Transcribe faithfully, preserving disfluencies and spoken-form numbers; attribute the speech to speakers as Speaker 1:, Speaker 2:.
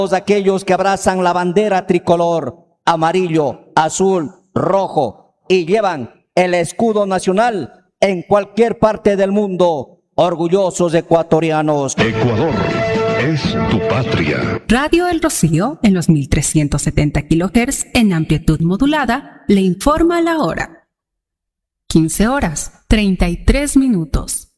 Speaker 1: Todos aquellos que abrazan la bandera tricolor, amarillo, azul, rojo y llevan el escudo nacional en cualquier parte del mundo, orgullosos ecuatorianos.
Speaker 2: Ecuador es tu patria.
Speaker 3: Radio El Rocío, en los mil trescientos setenta kilohertz en amplitud modulada, le informa la hora. quince horas, treinta y tres minutos.